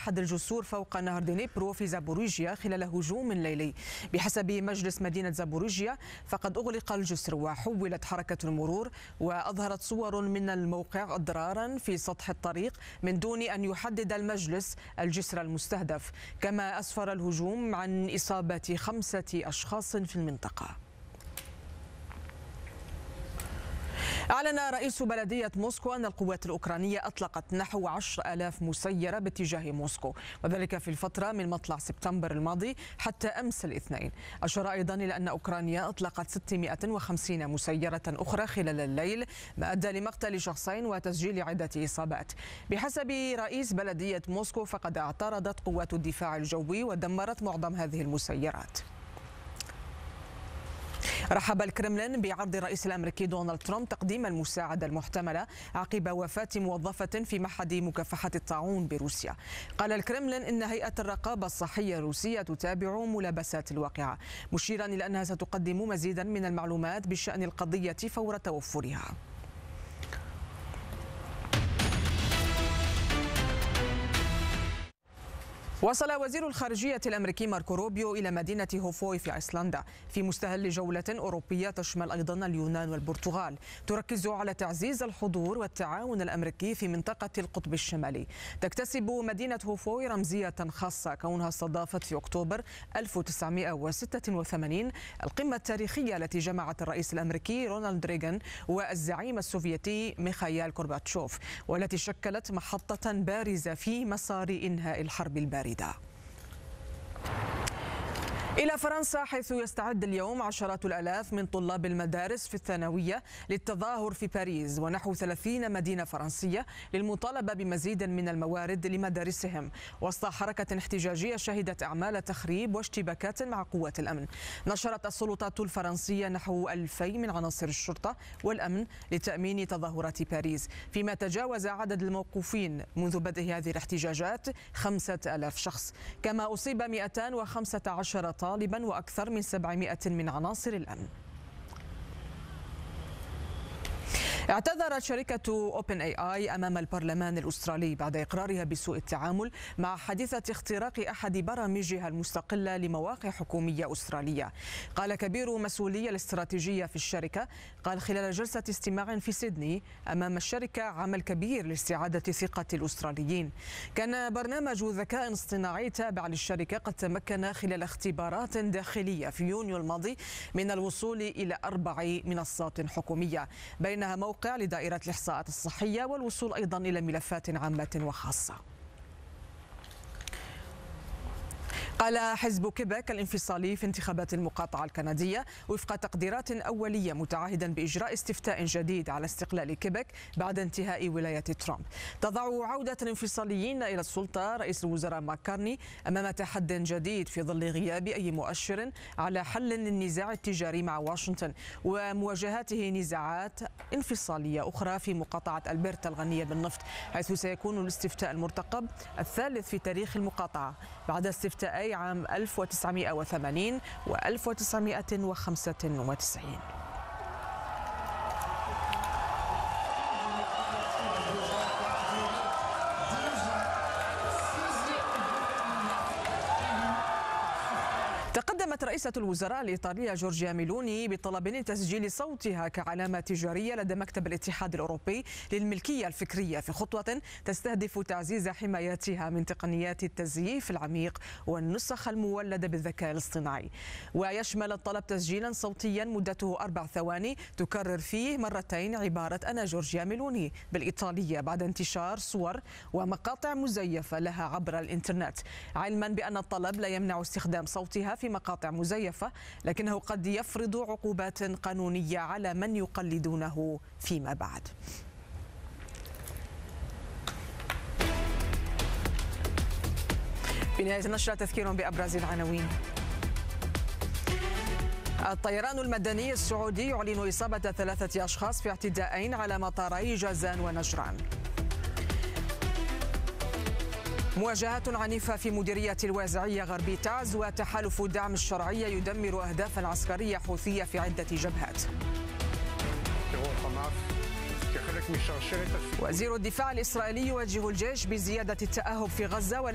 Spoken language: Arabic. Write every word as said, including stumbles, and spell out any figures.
أحد الجسور فوق نهر دنيبرو في زابوريجيا خلال هجوم ليلي. بحسب مجلس مدينة زابوريجيا فقد أغلق الجسر وحولت حركة المرور، وأظهرت صور من الموقع أضرارا في سطح الطريق من دون أن يحدد المجلس الجسر المستهدف. كما أسفر الهجوم عن إصابة خمسة أشخاص في المنطقة. أعلن رئيس بلدية موسكو أن القوات الأوكرانية أطلقت نحو عشرة آلاف مسيرة باتجاه موسكو، وذلك في الفترة من مطلع سبتمبر الماضي حتى أمس الاثنين. أشار أيضا إلى أن أوكرانيا أطلقت ستمائة وخمسين مسيرة أخرى خلال الليل، ما أدى لمقتل شخصين وتسجيل عدة إصابات. بحسب رئيس بلدية موسكو فقد اعترضت قوات الدفاع الجوي ودمرت معظم هذه المسيرات. رحب الكرملين بعرض الرئيس الأمريكي دونالد ترامب تقديم المساعدة المحتملة عقب وفاة موظفة في معهد مكافحة الطاعون بروسيا. قال الكرملين إن هيئة الرقابة الصحية الروسية تتابع ملابسات الواقعة، مشيرا إلى أنها ستقدم مزيدا من المعلومات بشأن القضية فور توفرها. وصل وزير الخارجية الأمريكي ماركو روبيو إلى مدينة هوفوي في أيسلندا في مستهل جولة أوروبية تشمل أيضا اليونان والبرتغال، تركز على تعزيز الحضور والتعاون الأمريكي في منطقة القطب الشمالي. تكتسب مدينة هوفوي رمزية خاصة كونها استضافت في أكتوبر ألف وتسعمائة وستة وثمانين القمة التاريخية التي جمعت الرئيس الأمريكي رونالد ريغان والزعيم السوفيتي ميخائيل غورباتشوف، والتي شكلت محطة بارزة في مسار إنهاء الحرب الباردة. إلى فرنسا، حيث يستعد اليوم عشرات الآلاف من طلاب المدارس في الثانوية للتظاهر في باريس ونحو ثلاثين مدينة فرنسية للمطالبة بمزيد من الموارد لمدارسهم، وسط حركة احتجاجية شهدت أعمال تخريب واشتباكات مع قوات الأمن. نشرت السلطات الفرنسية نحو ألفين من عناصر الشرطة والأمن لتأمين تظاهرات باريس، فيما تجاوز عدد الموقوفين منذ بدء هذه الاحتجاجات خمسة آلاف شخص. كما أصيب مئتين وخمسة عشر طالبا وأكثر من سبعمائة من عناصر الأمن. اعتذرت شركة أوبن اي اي أمام البرلمان الأسترالي بعد إقرارها بسوء التعامل مع حادثة اختراق أحد برامجها المستقلة لمواقع حكومية أسترالية. قال كبير مسؤولي الاستراتيجية في الشركة قال خلال جلسة استماع في سيدني أمام الشركة عمل كبير لاستعادة ثقة الأستراليين. كان برنامج ذكاء اصطناعي تابع للشركة قد تمكن خلال اختبارات داخلية في يونيو الماضي من الوصول إلى أربع منصات حكومية، بينها موقع لدائرة الإحصاءات الصحية والوصول أيضا إلى ملفات عامة وخاصة. قال حزب كيبك الانفصالي في انتخابات المقاطعة الكندية وفق تقديرات أولية متعهدا بإجراء استفتاء جديد على استقلال كيبك بعد انتهاء ولاية ترامب. تضع عودة الانفصاليين إلى السلطة رئيس الوزراء ماكارني أمام تحد جديد في ظل غياب أي مؤشر على حل للنزاع التجاري مع واشنطن ومواجهته نزاعات انفصالية أخرى في مقاطعة ألبرتا الغنية بالنفط، حيث سيكون الاستفتاء المرتقب الثالث في تاريخ المقاطعة بعد استفتاءي عام ألف وتسعمائة وثمانين و ألف وتسعمائة وخمسة وتسعين. تقدمت رئيسة الوزراء الإيطالية جورجيا ميلوني بطلب لتسجيل صوتها كعلامة تجارية لدى مكتب الاتحاد الأوروبي للملكية الفكرية في خطوة تستهدف تعزيز حمايتها من تقنيات التزييف العميق والنسخ المولدة بالذكاء الاصطناعي. ويشمل الطلب تسجيلا صوتيا مدته أربع ثواني تكرر فيه مرتين عبارة أنا جورجيا ميلوني بالإيطالية بعد انتشار صور ومقاطع مزيفة لها عبر الإنترنت، علما بأن الطلب لا يمنع استخدام صوتها في مقاطع مزيفة، لكنه قد يفرض عقوبات قانونية على من يقلدونه فيما بعد. في نهاية النشرة تذكير بأبرز العناوين. الطيران المدني السعودي يعلن إصابة ثلاثة أشخاص في اعتداءين على مطاري جازان ونجران. مواجهات عنيفة في مديرية الوازعية غربي تعز، وتحالف دعم الشرعية يدمر أهدافا عسكرية حوثية في عدة جبهات. وزير الدفاع الإسرائيلي يوجه الجيش بزيادة التأهب في غزة